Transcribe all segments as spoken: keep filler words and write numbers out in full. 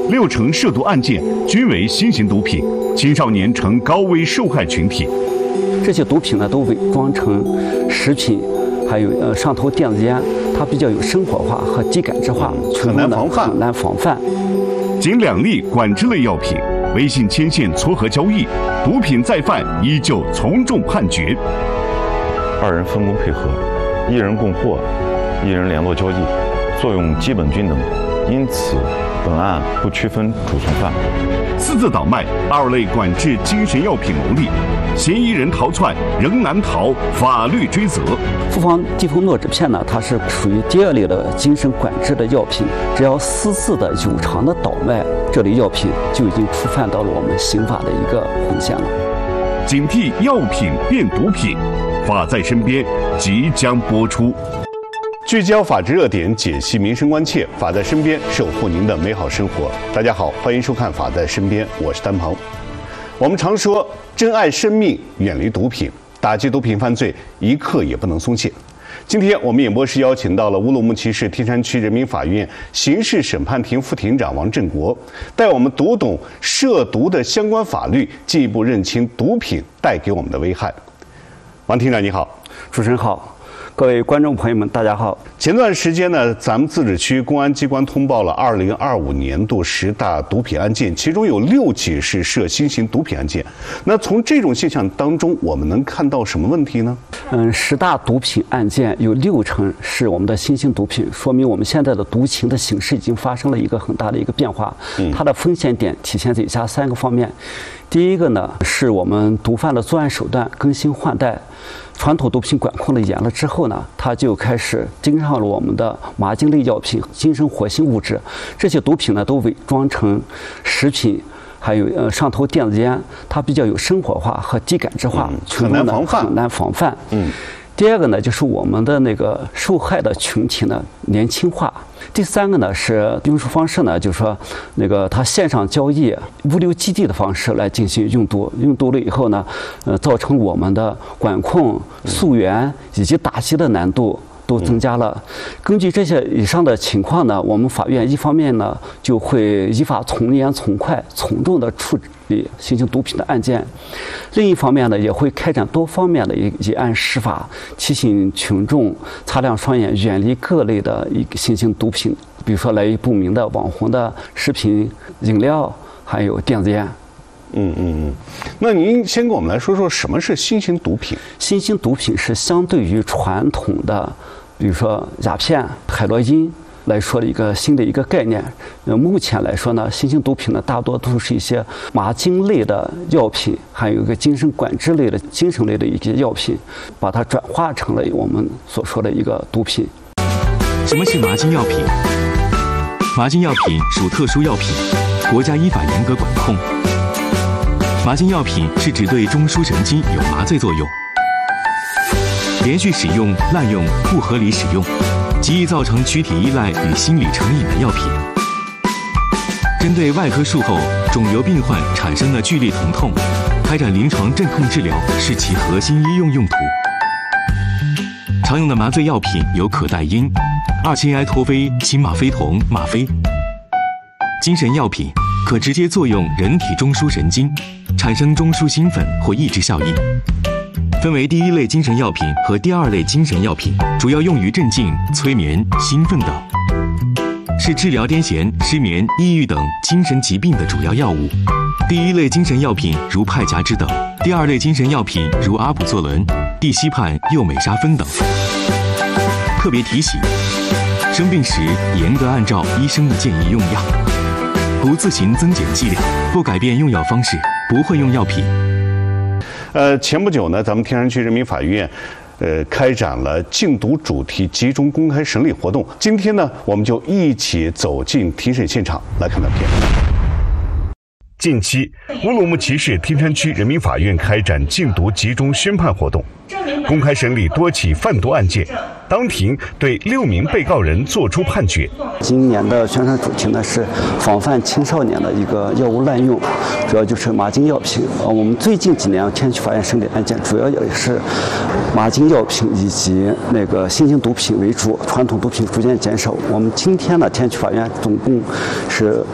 六成涉毒案件均为新型毒品，青少年成高危受害群体。 这些毒品呢，都伪装成食品，还有呃上头电子烟，它比较有生活化和低感知化， 很难防范。 很难防范。 仅两例管制类药品，微信牵线撮合交易，毒品再犯依旧从重判决。 二人分工配合，一人供货，一人联络交易，作用基本均等，因此本案不区分主从犯。 私自倒卖二类管制精神药品牟利，嫌疑人逃窜仍难逃法律追责。 复方地风诺酯片呢，它是属于第二类的精神管制的药品，只要私自的有偿的倒卖这类药品，就已经触犯到了我们刑法的一个红线了。 警惕药品变毒品，法在身边即将播出。聚焦法治热点，解析民生关切，法在身边，守护您的美好生活。大家好，欢迎收看《法在身边》，我是丹鹏。我们常说，珍爱生命，远离毒品，打击毒品犯罪，一刻也不能松懈。今天我们演播室邀请到了乌鲁木齐市天山区人民法院刑事审判庭副庭长王振国，带我们读懂涉毒的相关法律，进一步认清毒品带给我们的危害。王庭长你好。 主持人好，各位观众朋友们，大家好。 前段时间呢，咱们自治区公安机关通报了二零二五年度十大毒品案件，其中有六起是涉新型毒品案件。那从这种现象当中，我们能看到什么问题呢？ 嗯，十大毒品案件有六成是我们的新型毒品，说明我们现在的毒情的形势已经发生了一个很大的一个变化。嗯，它的风险点体现在以下三个方面。第一个呢，是我们毒贩的作案手段更新换代。传统毒品管控的严了之后呢，它就开始盯上了我们的麻精类药品、精神活性物质。这些毒品呢，都伪装成食品，还有呃上头电子烟，它比较有生活化和低感知化， 很难防范。 很难防范。 嗯。 第二个呢，就是我们的那个受害的群体呢年轻化。第三个呢是运输方式呢，就是说那个它线上交易、物流基地的方式来进行用毒，用毒了以后呢，呃，造成我们的管控、溯源以及打击的难度都增加了。根据这些以上的情况呢，我们法院一方面呢就会依法从严从快从重的处理新型毒品的案件，另一方面呢也会开展多方面的一一案释法，提醒群众擦亮双眼，远离各类的一个新型毒品，比如说来历不明的网红的食品、饮料，还有电子烟。 嗯嗯嗯，那您先跟我们来说说什么是新型毒品？ 新型毒品是相对于传统的，比如说鸦片、海洛因来说的一个新的一个概念。呃，目前来说呢，新型毒品呢大多都是一些麻精类的药品，还有一个精神管制类的精神类的一些药品，把它转化成了我们所说的一个毒品。 什么是麻精药品？麻精药品属特殊药品，国家依法严格管控。麻精药品是指对中枢神经有麻醉作用，连续使用、滥用、不合理使用，极易造成躯体依赖与心理成瘾的药品。针对外科术后肿瘤病患产生的剧烈疼痛，开展临床镇痛治疗是其核心医用用途。常用的麻醉药品有可待因、二氢埃托非、氢吗非酮、吗啡。精神药品可直接作用人体中枢神经，产生中枢兴奋或抑制效应。分为第一类精神药品和第二类精神药品，主要用于镇静、催眠、兴奋等，是治疗癫痫、失眠、抑郁等精神疾病的主要药物。第一类精神药品如派甲酯等，第二类精神药品如阿普唑仑、地西泮、右美沙芬等。特别提醒：生病时严格按照医生的建议用药，不自行增减剂量，不改变用药方式，不混用药品。 呃，前不久呢，咱们天山区人民法院，呃，开展了禁毒主题集中公开审理活动。今天呢，我们就一起走进庭审现场，来看短片。近期，乌鲁木齐市天山区人民法院开展禁毒集中宣判活动，公开审理多起贩毒案件。当庭对六名被告人作出判决。 今年的宣传主题呢是防范青少年的一个药物滥用，主要就是麻精药品。呃，我们最近几年天区法院审理案件主要也是麻精药品以及那个新型毒品为主，传统毒品逐渐减少。我们今天呢，天区法院总共是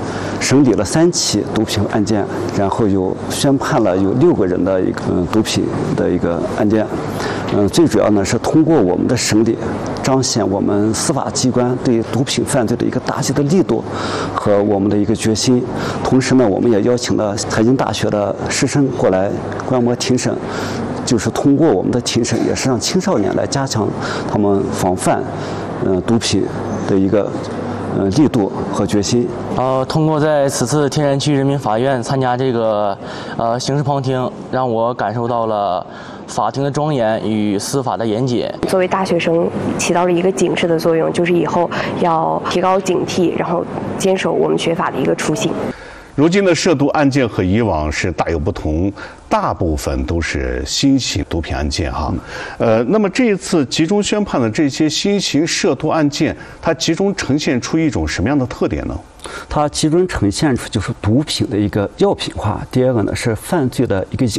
审理了三起毒品案件，然后又宣判了有六个人的一个、嗯、毒品的一个案件。嗯，最主要呢是通过我们的审理，彰显我们司法机关对毒品犯罪的一个打击的力度和我们的一个决心。同时呢，我们也邀请了财经大学的师生过来观摩庭审，就是通过我们的庭审，也是让青少年来加强他们防范呃毒品的一个呃力度和决心。 呃，通过在此次天山区人民法院参加这个呃刑事旁听，让我感受到了法庭的庄严与司法的严谨。 作为大学生，起到了一个警示的作用，就是以后要提高警惕，然后坚守我们学法的一个初心。 如今的涉毒案件和以往是大有不同，大部分都是新型毒品案件哈。呃，那么这一次集中宣判的这些新型涉毒案件，它集中呈现出一种什么样的特点呢？ 它集中呈现出就是毒品的一个药品化，第二个呢是犯罪的一个